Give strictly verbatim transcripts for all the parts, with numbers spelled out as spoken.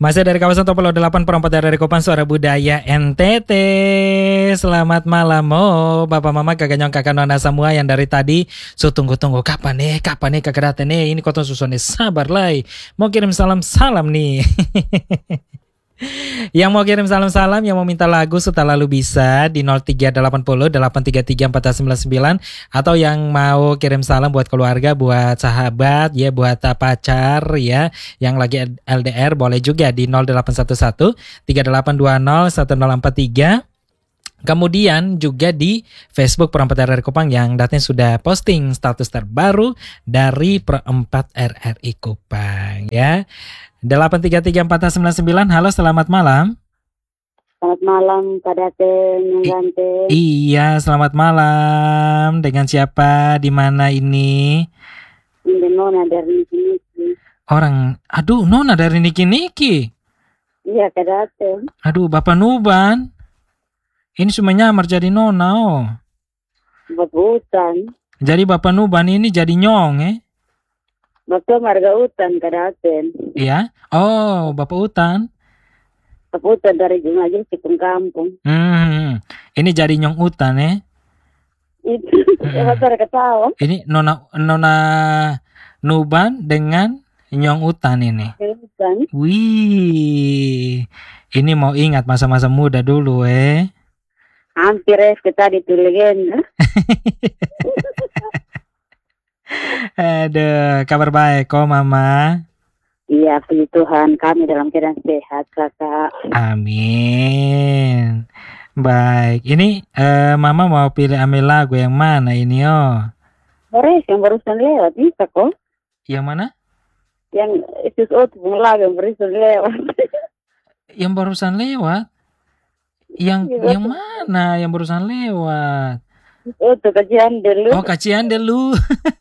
Masih dari kawasan Topelo delapan perempat dari Kopan Suara Budaya N T T. Selamat malam oh Bapak Mama kakak nyong kakak nona semua yang dari tadi so tunggu-tunggu kapan nih kapan nih kakak datang nih ini kota susun nih sabar lah mau kirim salam-salam nih. Yang mau kirim salam-salam, yang mau minta lagu sudah lalu bisa di nol tiga delapan nol delapan tiga tiga empat sembilan sembilan atau yang mau kirim salam buat keluarga, buat sahabat, ya buat uh, pacar ya yang lagi L D R boleh juga di nol delapan satu satu tiga delapan dua nol satu nol empat tiga. Kemudian juga di Facebook Perempat R R I Kupang yang datanya sudah posting status terbaru dari Perempat R R I Kupang ya. delapan tiga tiga empat sembilan sembilan. Halo, selamat malam. Selamat malam Pak Daten, yang ganteng. Iya, selamat malam. Dengan siapa? Di mana ini? Ini Nona dari Niki Niki. Orang, aduh, Nona dari Niki Niki. Iya, Pak Daten. Aduh, Bapak Nuban. Ini semuanya nyamar jadi Nona, oh. Bapak Utan. Jadi Bapak Nuban ini jadi Nyong, eh? Bapak Marga Utan, Pak Daten. Iya? Oh, Bapak Utan. Bapak Utan dari Jumajil, Cikung Kampung. Hmm, ini jadi Nyong Utan, eh? Itu, Hmm. Bapak ketawa. Ini Nona Nona Nuban dengan Nyong Utan ini. Utan. Wih, ini mau ingat masa-masa muda dulu, eh? Hampir es kita di legenda. Aduh, kabar baik kok Mama. Iya, puji Tuhan kami dalam keadaan sehat, Kakak. Amin. Baik, ini eh, Mama mau pilih ambil lagu yang mana ini oh? Boris yang barusan lewat, bisa kok? Yang mana? Yang Isus Otu lagu yang barusan lewat. Yang barusan lewat? Yang Iya, yang mana yang barusan lewat? Oh, tuh kajian dulu. Oh, kacian dulu.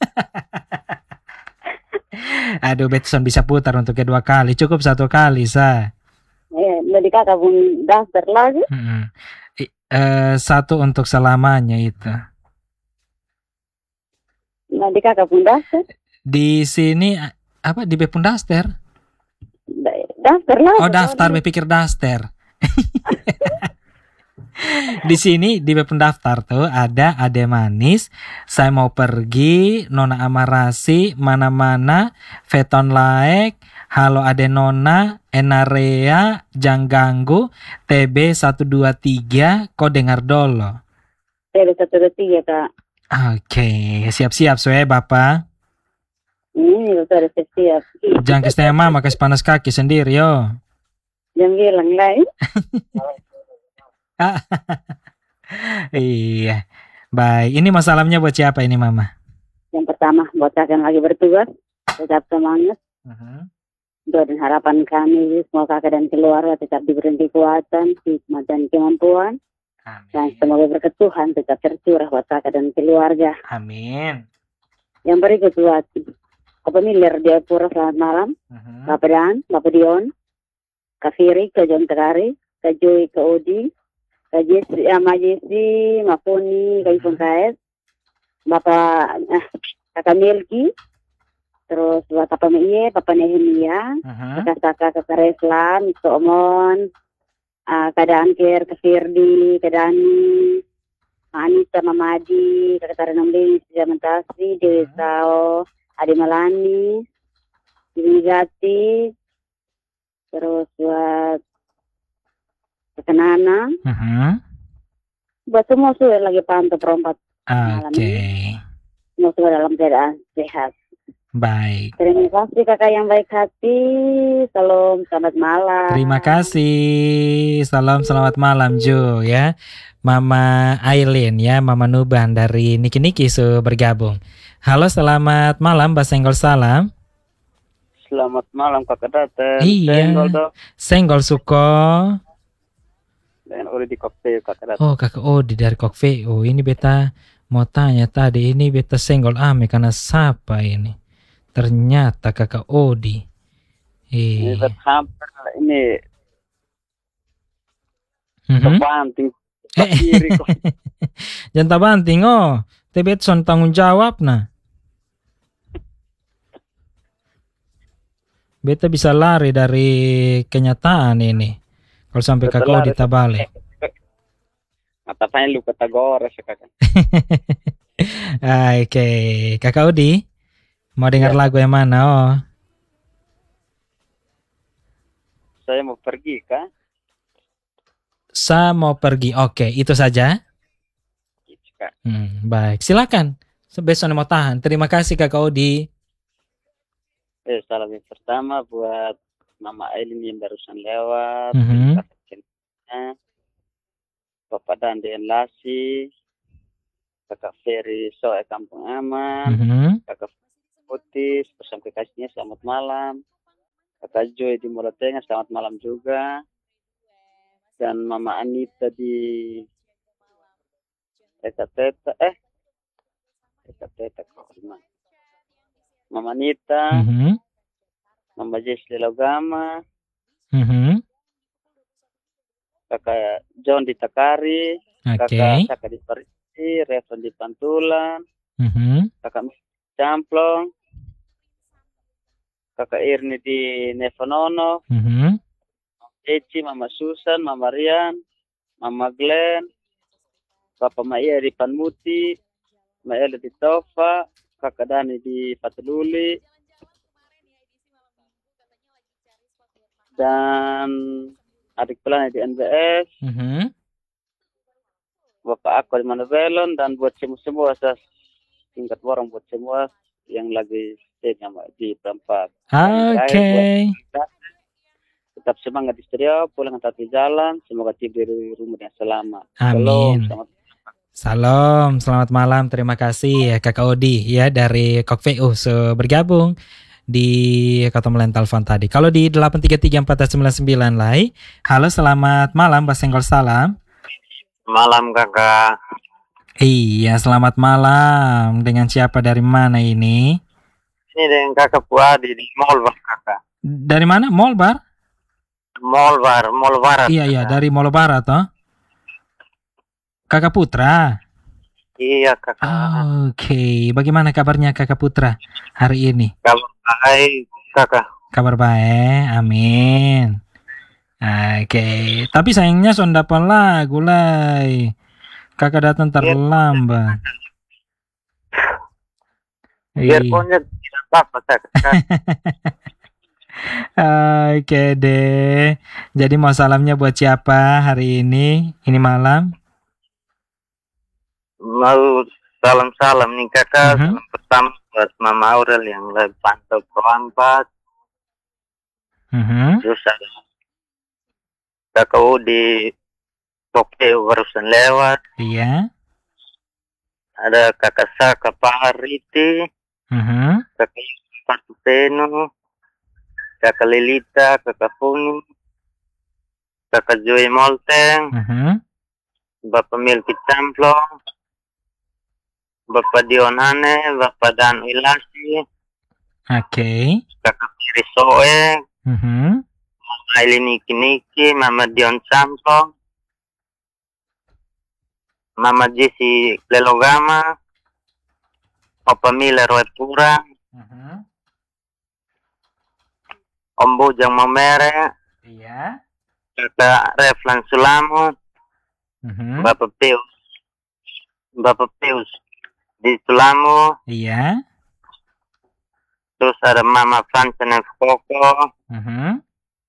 Aduh, Betson bisa putar untuk kedua kali. Cukup satu kali, Sa. Eh, jadi kakak pun daftar lagi. Hmm. I, eh, satu untuk selamanya itu. Nah, di kakak pun daftar. Di sini apa di Bepun Daster? Da- Daftar lagi. Oh, daftar, pikir daster. Di sini di web pendaftar tuh ada Ade Manis, Saya Mau Pergi, Nona Amarasi, Mana-Mana, Veton Laek, Halo Ade Nona, Enarea, Jang Ganggu, T B satu dua tiga, Kau Dengar Dolo. T B satu dua tiga, Kak. Oke, siap-siap soe Bapak. Ini udah siap-siap. Jangan ke mama kasih panas kaki sendiri yo. Jangan bilang lain. Iya. Baik, ini masalahnya buat siapa ini Mama? Yang pertama, buat kakak yang lagi bertugas, tetap semangat. Uh-huh. Doa dan harapan kami, semoga kakak dan keluarga tetap diberi kekuatan, hikmat dan kemampuan. Amin. Dan semoga berkat Tuhan tetap tercurah buat kakak dan keluarga. Amin. Yang berikut buat Kapamilir di Pura, selamat malam. Uh-huh. Bapak Dan, Bapak Dion, Kak Firi, Kak John Tegari, Kak Joy, Kak Odi, Kak Jesi, Ama Jesi, Mapuni, Kak Ipon Kaes, Bapak eh, Kakak Milki, terus buat Papa Mie, Papa Nehemia, Uh-huh. Kakak Saka, Kakak Reslan, Kak Omon, uh, Kak Danker, Kak Firdi, Kak Dani, Anissa, Mamadi, Kakak Taranamli, Zaman Tasri, Dewi Sao, Adi Malani, Dini Gati, terus buat Kakak Nana, Uh-huh. buat semua sudah lagi pantau perempat Oke. okay. Semua sudah dalam keadaan sehat. Baik. Terima kasih kakak yang baik hati. Salam, selamat malam. Terima kasih. Salam selamat malam Jo ya. Mama Aileen ya, Mama Nuban dari Niki Niki su bergabung. Halo, selamat malam Mbak Senggol salam. Selamat malam kakak Daten. Iya. Senggol dong. Senggol Suko. Dan udah di koktail kakak Daten. Oh, Kakak Odi dari Kokve. Oh, ini beta mau tanya tadi, ini beta senggol ame karena siapa ini? Ternyata Kakak Odi. Ini Eh. hampir ini Mhm. terbanting ke kiri kok. Jangan tabanting oh. Tebetson tanggung jawab nah. Beta bisa lari dari kenyataan ini. Kalau sampai Betul kakak lah, Odi tabale. Matapanya lu kata gores ya kakak. Ah, Oke, kakak Odi mau dengar Ya, lagu yang mana? Oh, saya mau pergi kak. Sa mau pergi. Oke, itu saja. Gitu, Kak. Hmm, baik, silakan. Besok mau tahan. Terima kasih kakak Odi. Eh, salam yang pertama buat Mama Aileen yang barusan lewat. Mhm. Kakak Cendina, Bapak Dandian Lasi, Kakak Ferry Soe Kampung Aman, Mhm. Kakak Putih, bersama kekasihnya selamat malam. Kakak Joy di Muara Tengah selamat malam juga. Dan Mama Anita di Teta Teta, eh Teta Teta kok di mana? Mama Anita, Mhm. Mama Jesli Logama, Mhm. Kakak John di Takari, Oke. Kakak Saka di Parisi, Revan di Pantulan, Mhm. Kakak Camplong, Kakak Irni di Nevonono, Mhm. Eci, Mama Susan, Mama Rian, Mama Glenn, Bapak Maya di Panmuti, Maela di Tofa, Kakak Dani di Patululi, dan adik pelanya di N B S, Mhm. Bapak aku di Manobelon, dan buat semua-semua saya singkat orang buat semua yang lagi stay sama di tempat. Dan yang terakhir buat Oke. kita, tetap semangat di studio, pulang hati jalan, semoga tidur di rumah yang selamat. Shalom, Amin. selamat. Salam, selamat malam. Terima kasih ya kakak Odi ya dari Kok V U so, bergabung di Kota Melental Telepon tadi. Kalau di delapan tiga tiga empat sembilan sembilan Lai. Halo, selamat malam Pak Senggol Salam. Malam kakak. Iya, selamat malam. Dengan siapa dari mana ini? Ini dengan kakak Puadi di Molbar kakak. Dari mana? Mall Bar? Molbar, Mall Barat. Iya, iya, kakak. dari Mall Barat toh. Kakak Putra. Iya kakak. Oke, bagaimana kabarnya Kakak Putra hari ini? Kabar baik kakak. Kabar baik, amin. Oke, tapi sayangnya sonda lagu Lai. Kakak datang terlambat. Earphone-nya tidak apa-apa kakak. Oke deh. Jadi mau salamnya buat siapa hari ini? Ini malam? Mau salam-salam nih kakak. Mhm. Salam pertama buat Mama Aurel yang lagi pantau Proampat. Mhm. Terus ada kakak Udi Tokyo barusan lewat. Iya. Ada kakak Saka Pahariti. Mhm. Kakak Patupeno. Kakak Lilita. Kakak Funi. Kakak Joy Molteng. Mhm. Bapak Milki Camplong. Bapak Dion Hane. Bapak Dan Ilasi. Oke. Kakak Kiri Soe. Mhm. Aileen Niki Niki, Mama Dion Camplong, Mama Jesse Lelogama, Opa Mila Roy Pura, Mhm. Om Bujang Momere, Iya. Kakak Reflan Sulamo, Mhm. Bapak Pius, Bapak Pius di Sulamo, Iya. terus ada Mama Francine Koko, Mhm.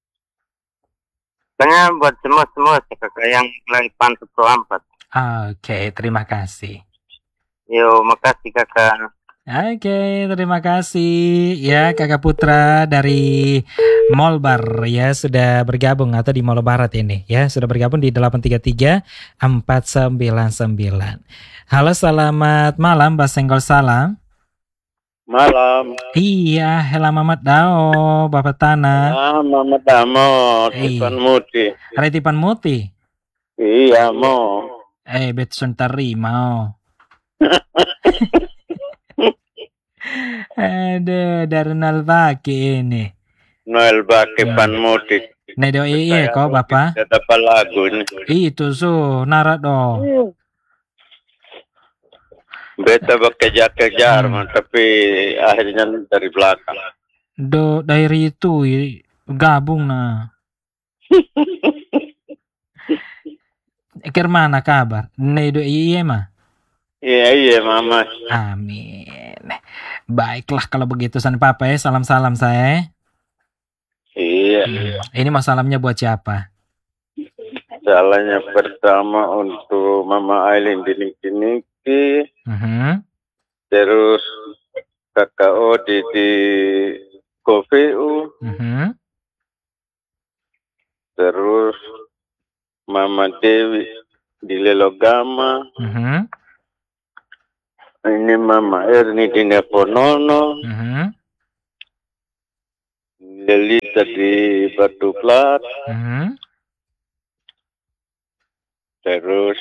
banyak buat semua-semua kakak yang lagi pantau Proampat. Oke, terima kasih. Yo, makasih kakak. Oke, terima kasih ya Kakak Putra dari Mall Bar ya sudah bergabung atau di Mall Barat ini ya sudah bergabung di delapan tiga tiga empat sembilan sembilan. Halo, selamat malam Mbak Senggol Salam. Malam. Iya, hela Mamat Dao, Bapak Tanah. Ah, Mama Damo, Tipan Muti. Ada Tipan Muti. Iya, mau. Eh, Betson Tarimau. Aduh, dari nol pagi ini. Noel Baki Pan Muti. Nedo iya kok Bapak. Tetap lagu ini. Itu so, narat dong. Beta kejar-kejar, tapi akhirnya dari belakang. Do dari itu i- gabung nah. Ker mana kabar? Ne do iya mah. Iya iya mama. Amin. Baiklah kalau begitu San Papa ya, salam-salam saya. Iya. Hmm. Ini mau salamnya buat siapa? Salahnya pertama untuk Mama Aileen di Niki, Mhm. terus Kakak Odi di Kofiu, Mhm. terus Mama Dewi di Lelogama, Mhm. ini Mama Erni di Neponono, Mhm. Lelita di Batu Plat, Mhm. terus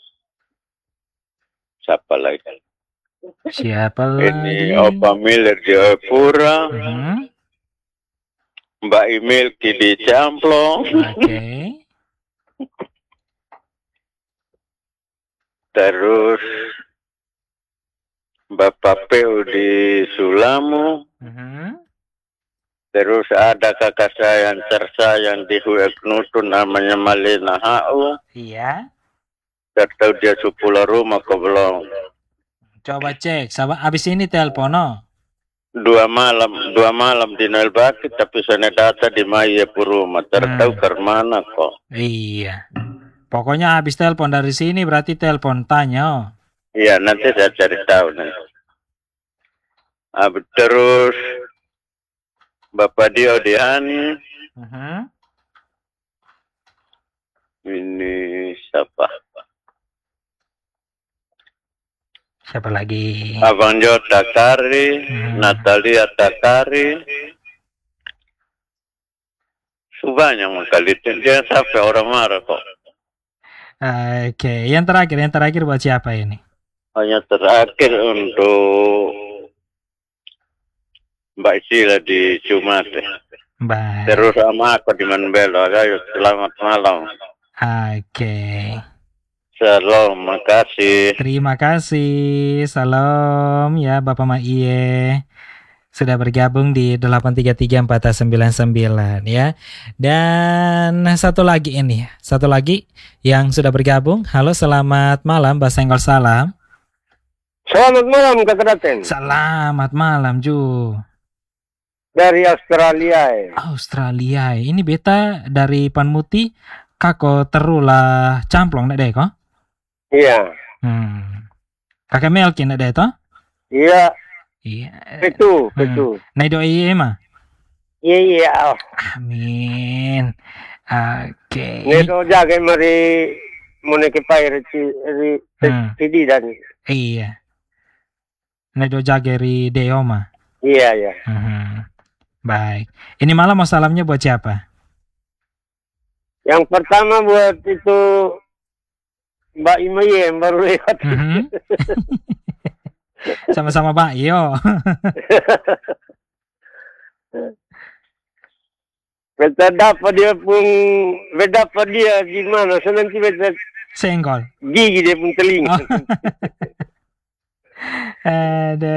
siapa lagi? Siapa Ini lagi? Opa Miller di Epura, Mhm. Mbak Imilki di Camplong, Oke. terus Bapak Peu di Sulamu, Mhm. terus ada kakak saya yang tersayang di Hueknutu namanya Malena Hau, Iya. atau dia sepuluh rumah ke belum. Coba cek. Sama abis ini telepon no. Dua malam, dua malam di Nelbaki, tapi sana data di Maya Puruma, tertahu Hmm. ke mana kok. Iya. Pokoknya habis telepon dari sini berarti telepon tanya. Oh. Iya, nanti saya cari tahu nanti. Ah, terus Bapak Dio Dihani, Mhm. ini siapa? Siapa lagi? Abang Jo Takari, Hmm. Natalia Takari. Subanya kali itu dia sampai orang marah kok. Oke, yang terakhir, yang terakhir buat siapa ini? Hanya terakhir untuk Mbak Sila di Cumate. Baik. Terus sama aku di Manbelo. Ayo, selamat malam. Oke. Salam, makasih. Terima kasih. Salam ya Bapak Maiye. Sudah bergabung di delapan tiga tiga empat sembilan sembilan ya. Dan satu lagi ini, satu lagi yang sudah bergabung. Halo, selamat malam, Mbak Senggol salam. Selamat malam Kak Raten. Selamat malam Ju. Dari Australia. Eh. Australia. Ini beta dari Panmuti. Kako terula camplong nek deh kok. Iya. Hmm. Kakak Melkin nek deh toh? Iya. Iya. Betul, Hmm. betul. Nah do iya mah. Iya iya. Oh. Amin. Oke. Neto jaga mari moneke pai reci ri Hmm. tidi dan. Iya. Nah do jageri deo mah. Iya iya. Hmm. Baik. Ini malam mau salamnya buat siapa? Yang pertama buat itu Mbak Imaye yang baru lewat. Mhm. Sama-sama Pak Iyo. Beta dapat dia pun, beta dapat dia gimana? So nanti beta Senggol. gigi dia pun telinga. Oh. Ada.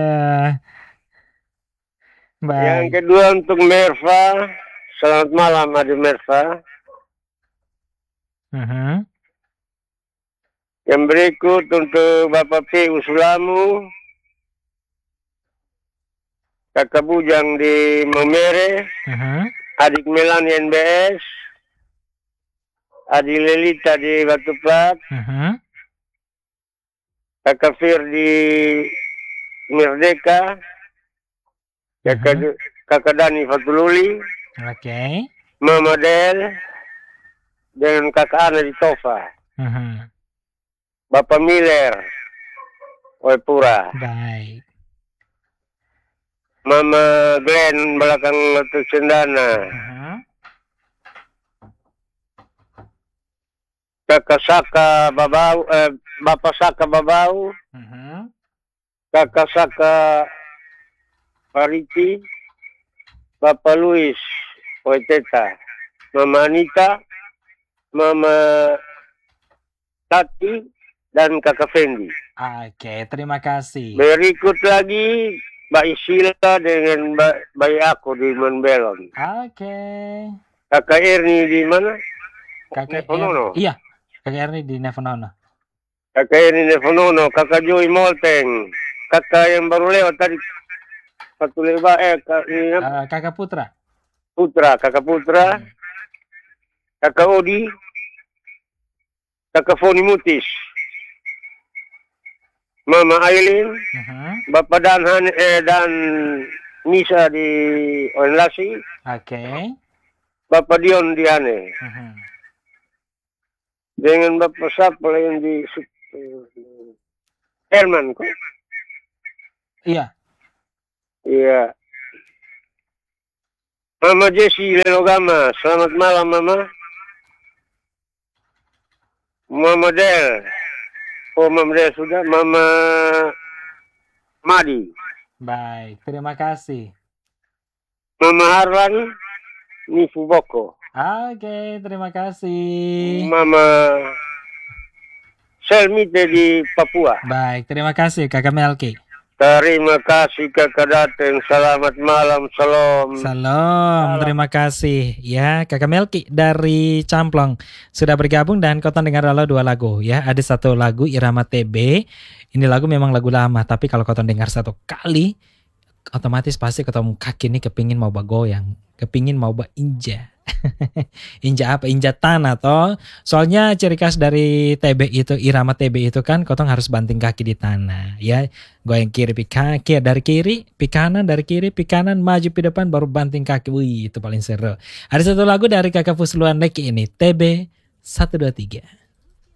Baik. Yang kedua untuk Merva. Selamat malam Adi Merva. Mhm. Yang berikut untuk Bapak P. Usulamu, Kakak Bujang di Memere, Mhm. Adik Melani N B S, Adik Lelita di Batu Plat, Mhm. Kakak Fir di Merdeka, Kakak, Mhm. Kakak Dani Fatululi, Oke. Mama Del, dan Kakak Ana di Tofa, Mhm. Bapak Miller, Waipura, Baik. Mama Glenn belakang Batu Cendana, Mhm. Kakak Saka Babau, eh, Bapak Saka Babau, Mhm. Kakak Saka Pariti, Bapak Luis Poeteta, Mama Anita, Mama Tati, dan Kakak Fendi. Oke, terima kasih. Berikut lagi Mbak Isila dengan Mbak bayi aku di Monbelon. Oke. Kakak Erni di mana? Kakak Nefonono. Erni. Iya. Kakak Erni di Nefonono. Kakak Erni Nefonono, kakak Joy Molteng, kakak yang baru lewat tadi. Satu lewat eh kak, ini, Uh, kakak Putra. Putra, kakak Putra, kakak Odi, kakak Foni Mutis, Mama Aileen, Uh-huh. Bapak Danhan eh, dan Nisa di Onlasi, Oke. Bapak Dion Diane, Uh-huh. dengan Bapak Sapel yang di Herman kok? Iya. Iya. Mama Jessi Lelogama, selamat malam Mama. Mama Del, oh Mama Del sudah, Mama Madi, Baik, terima kasih. Mama Harlan, Nifu Boko, Oke, terima kasih. Mama Selmite di Papua. Baik, terima kasih Kakak Melki. Terima kasih Kakak Daten, selamat malam, salam. Salam, terima kasih ya Kakak Melki dari Camplong sudah bergabung dan Koton dengar dulu dua lagu ya. Ada satu lagu Irama T B. Ini lagu memang lagu lama, tapi kalau Koton dengar satu kali otomatis pasti Koton kaki ini kepingin mau bagoyang, kepingin mau inja. Inja apa? Inja tanah toh. Soalnya ciri khas dari T B itu, irama T B itu kan Kotong harus banting kaki di tanah ya. Goyang kiri pi kaki, dari kiri pi kanan, dari kiri pi kanan, maju pi depan baru banting kaki. Wih, itu paling seru. Ada satu lagu dari Kakak Fusluan Leki ini, T B satu dua tiga.